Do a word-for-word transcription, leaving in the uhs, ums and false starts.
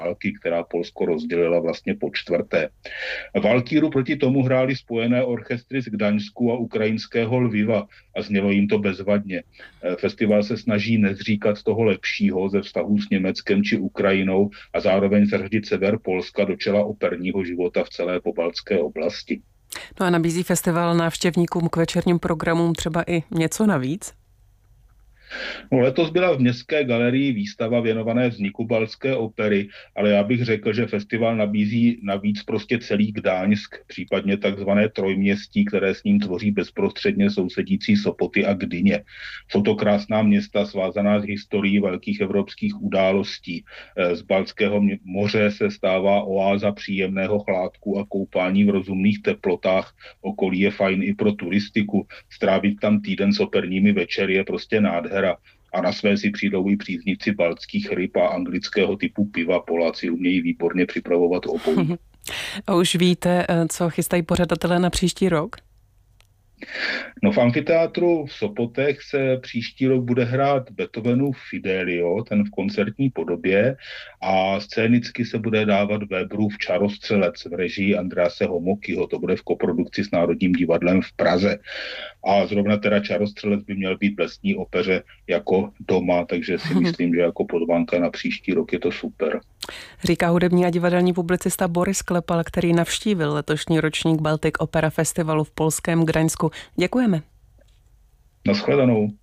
války, která Polsko rozdělila vlastně po čtvrté. Valkýru proti tomu hráli spojené orchestry z Gdaňsku a ukrajinského Lviva a znělo jim to bezvadně. Festival se snaží nezříkat toho lepšího ze vztahů s Německem či Ukrajinou a zároveň zařadit sever Polska do čela operního života v celé pobaltské oblasti. No a nabízí festival návštěvníkům k večerním programům třeba i něco navíc? No, letos byla v Městské galerii výstava věnované vzniku baltské opery, ale já bych řekl, že festival nabízí navíc prostě celý Gdaňsk, případně takzvané trojměstí, které s ním tvoří bezprostředně sousedící Sopoty a Gdyně. Jsou to krásná města svázaná s historií velkých evropských událostí. Z Baltského moře se stává oáza příjemného chládku a koupání v rozumných teplotách. Okolí je fajn i pro turistiku. Strávit tam týden s operními večery je prostě nádhera. A na své si přijdou i příznivci baltských ryb a anglického typu piva. Poláci umějí výborně připravovat obojí. A už víte, co chystají pořadatelé na příští rok? No v amfiteátru v Sopotech se příští rok bude hrát Beethovenův Fidelio, ten v koncertní podobě, a scénicky se bude dávat Weberův Čarostřelec v režii Andrease Homokyho, to bude v koprodukci s Národním divadlem v Praze. A zrovna teda Čarostřelec by měl být v lesní opeře jako doma, takže si myslím, že jako pozvánka na příští rok je to super. Říká hudební a divadelní publicista Boris Klepal, který navštívil letošní ročník Baltic Opera Festivalu v polském Gdaňsku. Děkujeme. Naschledanou.